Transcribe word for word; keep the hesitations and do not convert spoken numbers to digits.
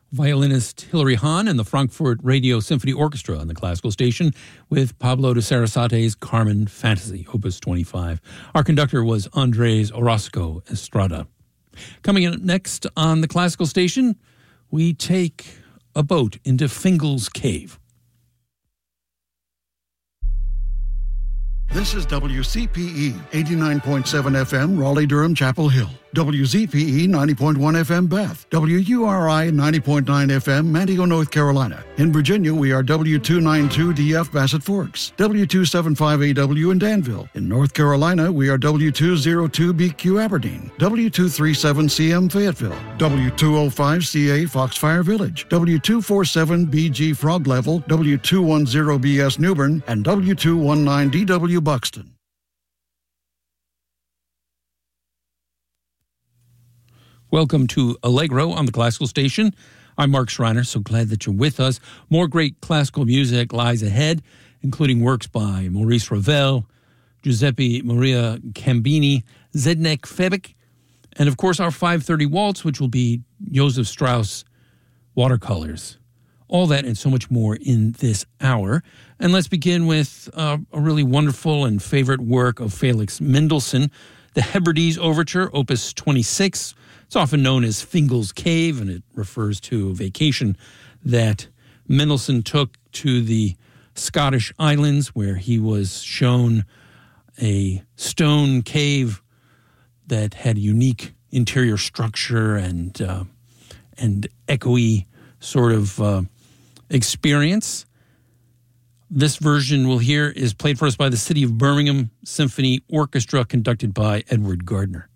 violinist Hilary Hahn and the Frankfurt Radio Symphony Orchestra on the classical station with Pablo de Sarasate's Carmen Fantasy, Opus twenty-five. Our conductor was Andres Orozco Estrada. Coming in next on the classical station, we take a boat into Fingal's Cave. This is W C P E, eighty-nine point seven F M, Raleigh-Durham, Chapel Hill. W Z P E, ninety point one F M, Bath. W U R I, ninety point nine F M, Manteo, North Carolina. In Virginia, we are W two ninety-two D F, Bassett Forks. W two seventy-five A W in Danville. In North Carolina, we are W two oh two B Q, Aberdeen. W two thirty-seven C M, Fayetteville. W two oh five C A, Foxfire Village. W two forty-seven B G, Frog Level. W two ten B S, Newbern. And W two nineteen D W, Buxton. Welcome to Allegro on the classical station. I'm Mark Schreiner, so glad that you're with us. More great classical music lies ahead, including works by Maurice Ravel, Giuseppe Maria Cambini, Zdeněk Febek, and of course our five thirty Waltz, which will be Joseph Strauss watercolors. All that and so much more in this hour. And let's begin with uh, a really wonderful and favorite work of Felix Mendelssohn, the Hebrides Overture, Opus twenty-six. It's often known as Fingal's Cave, and it refers to a vacation that Mendelssohn took to the Scottish islands, where he was shown a stone cave that had a unique interior structure and uh, and echoey sort of uh, experience. This version we'll hear is played for us by the City of Birmingham Symphony Orchestra, conducted by Edward Gardner.